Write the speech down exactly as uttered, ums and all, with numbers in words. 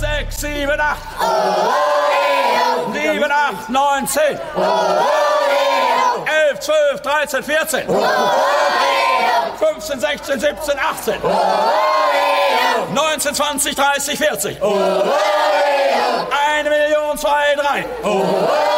sechs, sieben, acht. sieben, acht, neun, zehn. elf, zwölf, dreizehn, vierzehn. fünfzehn, sechzehn, siebzehn, achtzehn. neunzehn, zwanzig, dreißig, vierzig. Eine Million, zwei, drei.